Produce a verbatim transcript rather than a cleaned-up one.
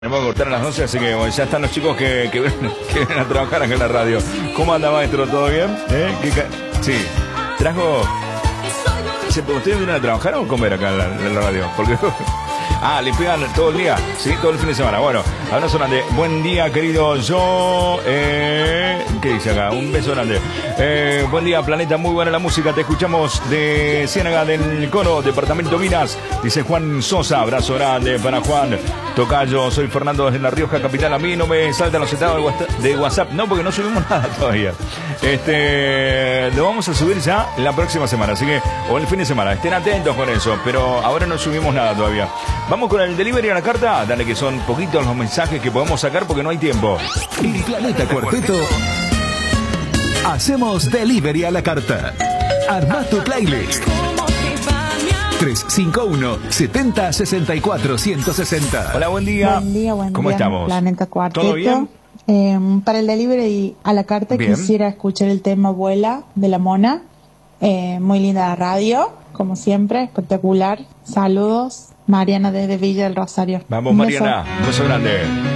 Tenemos que cortar a las doce, así que bueno, ya están los chicos que, que, vienen, que vienen a trabajar acá en la radio. ¿Cómo anda, maestro? ¿Todo bien? ¿Eh? ¿Qué ca... Sí. Trajo... ¿Ustedes vienen a trabajar o comer acá en la, en la radio? Porque... Ah, le pegan todo el día, sí, todo el fin de semana. Bueno, abrazo grande. Buen día, querido yo. Eh, ¿Qué dice acá? Un beso grande. Eh, buen día, planeta. Muy buena la música. Te escuchamos de Ciénaga del Cono, departamento Minas. Dice Juan Sosa. Abrazo grande para Juan. Tocayo, soy Fernando desde La Rioja, capital. A mí no me saltan los estados de WhatsApp. No, porque no subimos nada todavía. Este, lo vamos a subir ya la próxima semana. Así que, o el fin de semana. Estén atentos con eso. Pero ahora no subimos nada todavía. Vamos con el delivery a la carta. Dale, que son poquitos los mensajes que podemos sacar porque no hay tiempo. El Planeta Cuarteto. Hacemos delivery a la carta. Arma tu playlist. tres cinco uno, siete cero, seis cuatro, uno seis cero. Hola, buen día. Buen día, buen ¿Cómo día, estamos? Planeta Cuarteto. ¿Todo bien? Eh, para el delivery a la carta Bien. quisiera escuchar el tema Vuela de La Mona. Eh, muy linda la radio, como siempre, espectacular. Saludos, Mariana desde Villa del Rosario. Vamos, Un beso. Mariana. Un beso grande.